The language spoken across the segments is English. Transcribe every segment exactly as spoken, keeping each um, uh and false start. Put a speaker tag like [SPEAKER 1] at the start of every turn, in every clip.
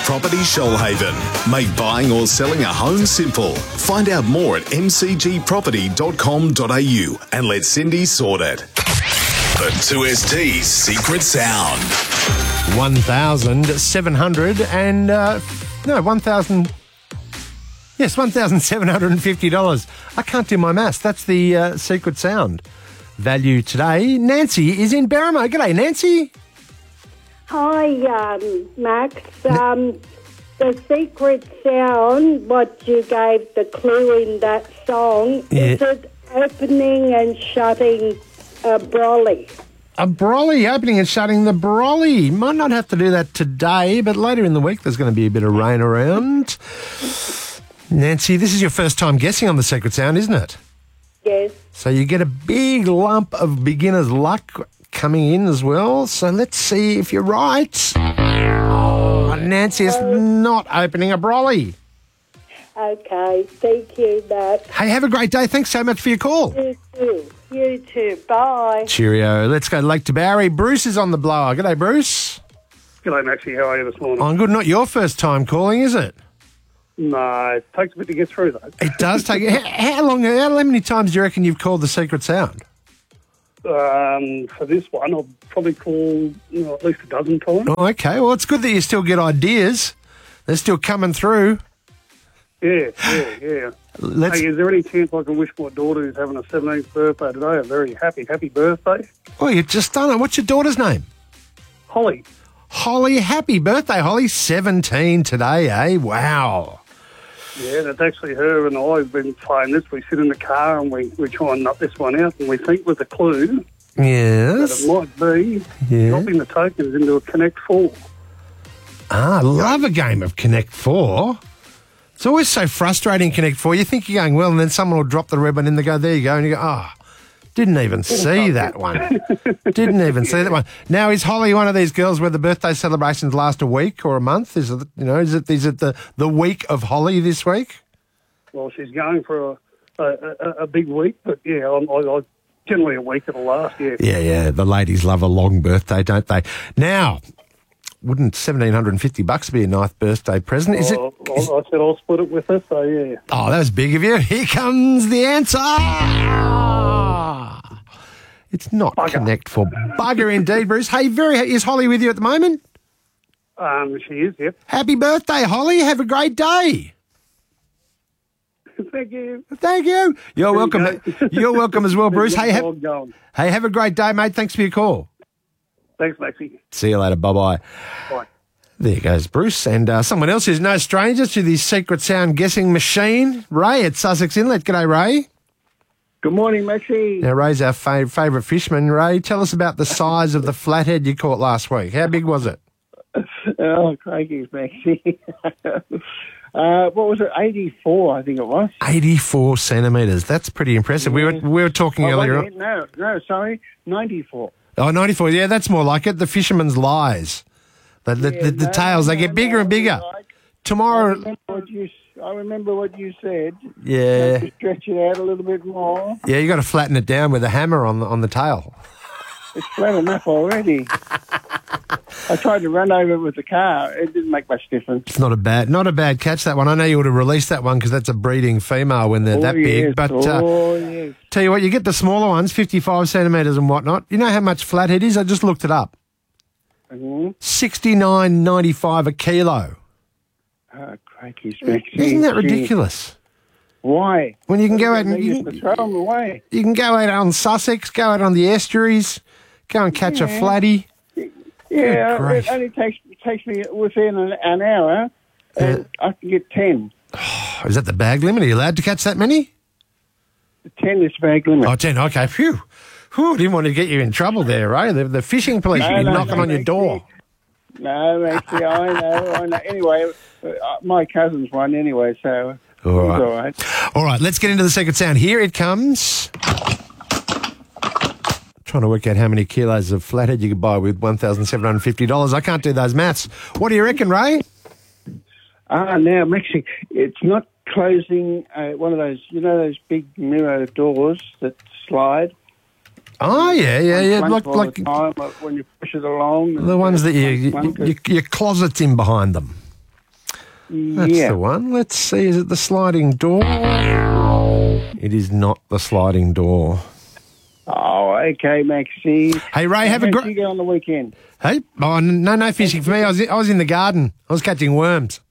[SPEAKER 1] Property Shoalhaven. Make buying or selling a home simple. Find out more at m c g property dot com dot a u and let Cindy sort it. The two S T's secret sound.
[SPEAKER 2] one thousand seven hundred and, uh, no, one thousand, yes, one thousand seven hundred fifty dollars. I can't do my maths. That's the uh, secret sound. Value today. Nancy is in Berrima. G'day, Nancy.
[SPEAKER 3] Hi, um, Max. Um, the secret sound, what you gave the clue in that song,
[SPEAKER 2] Yeah.
[SPEAKER 3] is it opening and shutting a brolly?
[SPEAKER 2] A brolly, opening and shutting the brolly. Might not have to do that today, but later in the week there's going to be a bit of rain around. Nancy, this is your first time guessing on the secret sound, isn't it?
[SPEAKER 3] Yes.
[SPEAKER 2] So you get a big lump of beginner's luck coming in as well. So let's see if you're right. Oh, Nancy is not opening a brolly.
[SPEAKER 3] Okay. Thank you, Max.
[SPEAKER 2] Hey, have a great day. Thanks so much for your call.
[SPEAKER 3] You too. You too. Bye.
[SPEAKER 2] Cheerio. Let's go to Lake Tabarry. Bruce is on the blower. G'day, Bruce.
[SPEAKER 4] G'day, Maxie. How are you this morning?
[SPEAKER 2] Oh, good. Not your first time calling, is it?
[SPEAKER 4] No, it takes a bit to get through, though.
[SPEAKER 2] It does take... how, how long... How many times do you reckon you've called the secret sound?
[SPEAKER 4] Um, for this one, I'll probably call you know, at least a dozen times.
[SPEAKER 2] Oh, okay. Well, it's good that you still get ideas. They're still coming through.
[SPEAKER 4] Yeah, yeah, yeah.
[SPEAKER 2] Let's...
[SPEAKER 4] Hey, is there any chance I can wish my daughter who's having a seventeenth birthday today a very happy, happy birthday?
[SPEAKER 2] Oh, you've just done it. What's your daughter's name?
[SPEAKER 4] Holly.
[SPEAKER 2] Holly. Happy birthday, Holly. seventeen today, eh? Wow.
[SPEAKER 4] Yeah, that's actually her and I have been playing this. We sit in the car and we, we try and nut this one out, and we think with a clue that
[SPEAKER 2] Yes.
[SPEAKER 4] it might be
[SPEAKER 2] Yeah.
[SPEAKER 4] dropping the tokens into a Connect Four.
[SPEAKER 2] Ah, I love a game of Connect Four. It's always so frustrating, Connect Four. You think you're going well, and then someone will drop the ribbon and they go, there you go, and you go, oh, didn't even see that one. Didn't even see that one. Now, is Holly one of these girls where the birthday celebrations last a week or a month? Is it, you know, is it is it the, the week of Holly this week?
[SPEAKER 4] Well, she's going for a, a, a, a big week, but yeah, I'm, I, I generally a week at the last, yeah.
[SPEAKER 2] Yeah, yeah. The ladies love a long birthday, don't they? Now, wouldn't seventeen hundred fifty bucks be a nice birthday present? Is it?
[SPEAKER 4] I, I, I said I'll split it with her, so yeah.
[SPEAKER 2] Oh, that was big of you. Here comes the answer. It's not
[SPEAKER 4] Bugger.
[SPEAKER 2] Connect for bugger indeed, Bruce. Hey, very is Holly with you at the moment?
[SPEAKER 4] Um, she is, yep.
[SPEAKER 2] Happy birthday, Holly. Have a great day.
[SPEAKER 4] Thank you.
[SPEAKER 2] Thank you. You're welcome.
[SPEAKER 4] you go.
[SPEAKER 2] You're welcome as well, Bruce. Hey, have,
[SPEAKER 4] Dog going.
[SPEAKER 2] hey, have a great day, mate. Thanks for your call.
[SPEAKER 4] Thanks, Maxie.
[SPEAKER 2] See you later. Bye-bye.
[SPEAKER 4] Bye.
[SPEAKER 2] There goes Bruce. And uh, someone else who's no stranger to the secret sound guessing machine, Ray at Sussex Inlet. G'day, Ray.
[SPEAKER 5] Good morning, Maxie.
[SPEAKER 2] Now, Ray's our fav- favourite fisherman. Ray, tell us about the size of the flathead you caught last week. How big was it?
[SPEAKER 5] Oh, crikey, Maxie. uh, what was it? eighty-four, I think it was.
[SPEAKER 2] eighty-four centimetres. That's pretty impressive. We were we were talking
[SPEAKER 5] Oh,
[SPEAKER 2] earlier.
[SPEAKER 5] wait a minute. No, no, sorry, ninety-four.
[SPEAKER 2] Oh, ninety-four. Yeah, that's more like it. The fisherman's lies. The, the,
[SPEAKER 5] Yeah,
[SPEAKER 2] the, the
[SPEAKER 5] no,
[SPEAKER 2] tails, they
[SPEAKER 5] no,
[SPEAKER 2] get bigger
[SPEAKER 5] no,
[SPEAKER 2] and bigger.
[SPEAKER 5] like- I
[SPEAKER 2] Tomorrow,
[SPEAKER 5] remember what you, I remember what you said.
[SPEAKER 2] yeah.
[SPEAKER 5] To stretch it out a little bit more.
[SPEAKER 2] Yeah, you got to flatten it down with a hammer on the, on the tail.
[SPEAKER 5] It's flat enough already. I tried to run over it with the car. It didn't make much difference.
[SPEAKER 2] It's not a bad, not a bad catch, that one. I know you would have released that one because that's a breeding female when they're
[SPEAKER 5] oh,
[SPEAKER 2] that
[SPEAKER 5] yes.
[SPEAKER 2] big. But uh,
[SPEAKER 5] oh, yes.
[SPEAKER 2] tell you what, you get the smaller ones, fifty-five centimetres and whatnot. You know how much flathead is? I just looked it up.
[SPEAKER 5] Mm-hmm.
[SPEAKER 2] sixty-nine ninety-five a kilo.
[SPEAKER 5] Oh, crikey, Maxie.
[SPEAKER 2] Isn't that
[SPEAKER 5] Gee.
[SPEAKER 2] ridiculous?
[SPEAKER 5] Why?
[SPEAKER 2] When you can go out
[SPEAKER 5] They
[SPEAKER 2] and
[SPEAKER 5] used
[SPEAKER 2] you,
[SPEAKER 5] to throw them away.
[SPEAKER 2] you can go out on Sussex, go out on the estuaries, go and catch a
[SPEAKER 5] Yeah.
[SPEAKER 2] flatty.
[SPEAKER 5] Yeah,
[SPEAKER 2] grief.
[SPEAKER 5] it only takes takes me within an, an hour, and I can get ten.
[SPEAKER 2] Oh, is that the bag limit? Are you allowed to catch that many?
[SPEAKER 5] Ten is bag limit.
[SPEAKER 2] Oh, ten. Okay. Phew. Whew, didn't want to get you in trouble there, Ray. The, the fishing police
[SPEAKER 5] No,
[SPEAKER 2] will be
[SPEAKER 5] no,
[SPEAKER 2] knocking
[SPEAKER 5] no,
[SPEAKER 2] on your
[SPEAKER 5] Maxie.
[SPEAKER 2] door.
[SPEAKER 5] No, actually, I know, I know. Anyway, uh, my cousin's one anyway, so
[SPEAKER 2] All right.
[SPEAKER 5] it's all right.
[SPEAKER 2] All right, let's get into the second sound. Here it comes. Trying to work out how many kilos of flathead you could buy with one thousand seven hundred fifty dollars. I can't do those maths. What do you reckon, Ray?
[SPEAKER 5] Ah, now, Maxie, it's not closing uh, one of those, you know, those big mirror doors that slide.
[SPEAKER 2] Oh, yeah, yeah, yeah.
[SPEAKER 5] Once
[SPEAKER 2] Like,
[SPEAKER 5] upon
[SPEAKER 2] like
[SPEAKER 5] a time, like when you push it along.
[SPEAKER 2] the ones that you, you,
[SPEAKER 5] One-
[SPEAKER 2] you, your closet's in behind them. That's
[SPEAKER 5] yeah.
[SPEAKER 2] the one. Let's see. Is it the sliding door? It is not the sliding door.
[SPEAKER 5] Oh, okay, Maxie.
[SPEAKER 2] Hey, Ray, have a
[SPEAKER 5] How'd
[SPEAKER 2] great...
[SPEAKER 5] you go on the weekend?
[SPEAKER 2] Hey, oh, no, no fishing for me. I was, I was in the garden. I was catching worms.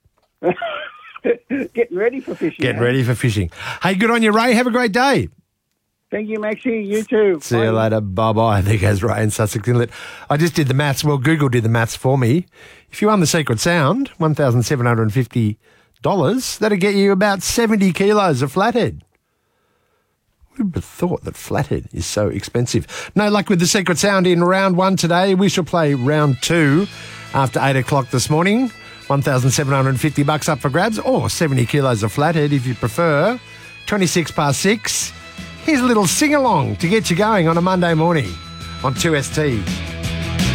[SPEAKER 5] Getting ready for fishing.
[SPEAKER 2] Getting
[SPEAKER 5] eh?
[SPEAKER 2] ready for fishing. Hey, good on you, Ray. Have a great day.
[SPEAKER 5] Thank you, Maxie. You too.
[SPEAKER 2] See you later. Bye-bye. There goes Ray in Sussex Inlet. I just did the maths. Well, Google did the maths for me. If you won the Secret Sound, one thousand seven hundred fifty dollars, that'd get you about seventy kilos of flathead. Who would have thought that flathead is so expensive? No luck with the Secret Sound in round one today. We shall play round two after eight o'clock this morning. one thousand seven hundred fifty bucks up for grabs, or seventy kilos of flathead if you prefer. twenty-six past six. Here's a little sing-along to get you going on a Monday morning on two S T.